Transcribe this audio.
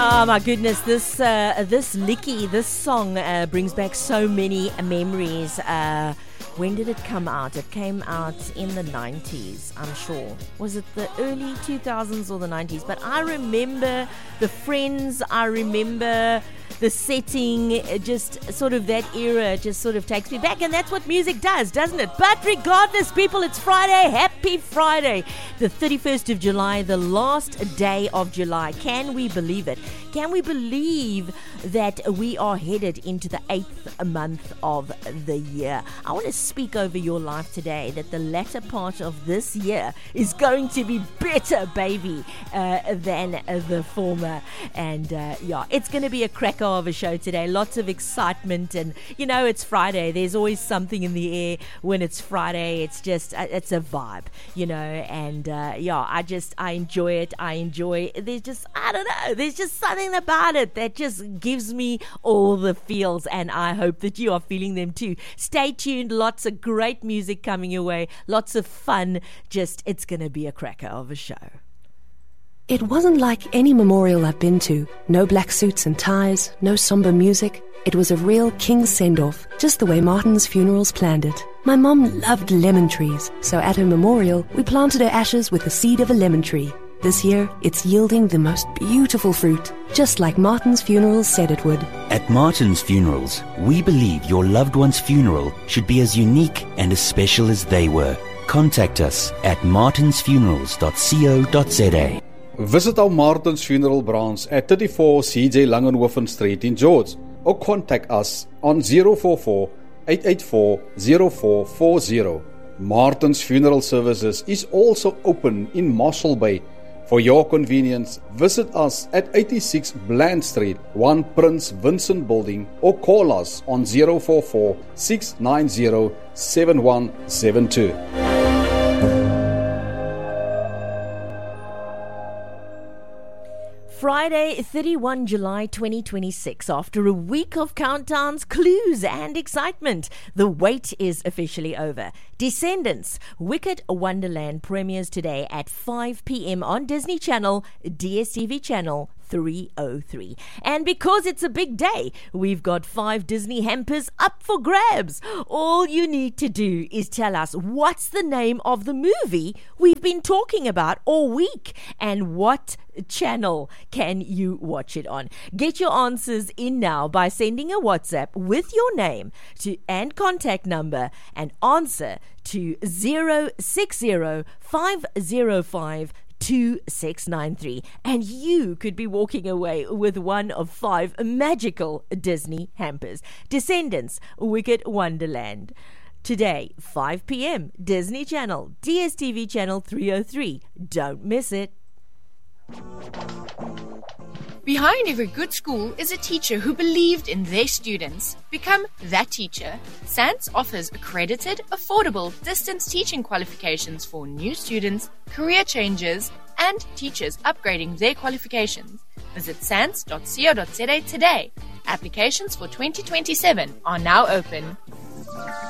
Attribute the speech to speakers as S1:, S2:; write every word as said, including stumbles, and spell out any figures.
S1: Oh my goodness, this uh, this licky, this song uh, brings back so many memories. Uh, when did it come out? It came out in the nineties, I'm sure. Was it the early two thousands or the nineties? But I remember the friends, I remember the setting, just sort of that era just sort of takes me back, and that's what music does, doesn't it? But regardless, people, it's Friday. Happy Friday, the thirty-first of July, the last day of July. Can we believe it? Can we believe that we are headed into the eighth month of the year? I want to speak over your life today that the latter part of this year is going to be better, baby, uh, than the former. And uh, yeah, it's going to be a cracker of a show today. Lots of excitement, and you know, it's Friday. There's always something in the air when it's Friday. It's just, uh, it's a vibe, you know, and uh, yeah, I just, I enjoy it. I enjoy, there's just, I don't know, there's just something about it that just gives me all the feels, and I hope that you are feeling them too. Stay tuned. Lots of great music coming your way. Lots of fun. Just, it's going to be a cracker of a show.
S2: It wasn't like any memorial I've been to. No black suits and ties, no somber music. It was a real king's send-off, just the way Martin's Funerals planned it. My mum loved lemon trees, so at her memorial, we planted her ashes with the seed of a lemon tree. This year, it's yielding the most beautiful fruit, just like Martin's Funerals said it would.
S3: At Martin's Funerals, we believe your loved one's funeral should be as unique and as special as they were. Contact us at martins funerals dot co dot za.
S4: Visit our Martin's Funeral branch at thirty-four C J Langenhoven Street in George, or contact us on zero four four, eight eight four, zero four four zero. Martin's Funeral Services is also open in Mossel Bay. For your convenience, visit us at eighty-six Bland Street, one Prince Vincent Building, or call us on zero four four, six nine zero, seven one seven two.
S1: Friday, thirty-first of July twenty twenty-six. After a week of countdowns, clues and excitement, the wait is officially over. Descendants, Wicked Wonderland premieres today at five p.m. on Disney Channel, D S T V Channel three oh three. And because it's a big day, we've got five Disney hampers up for grabs. All you need to do is tell us what's the name of the movie we've been talking about all week, and what channel can you watch it on. Get your answers in now by sending a WhatsApp with your name to and contact number and answer to zero six zero, five zero five, two six nine three, and you could be walking away with one of five magical Disney hampers. Descendants, Wicked Wonderland. Today, five p.m. Disney Channel, D S T V Channel three oh three. Don't miss it.
S5: Behind every good school is a teacher who believed in their students. Become that teacher. S A N S offers accredited, affordable distance teaching qualifications for new students, career changers, and teachers upgrading their qualifications. Visit sans dot co dot za today. Applications for twenty twenty-seven are now open.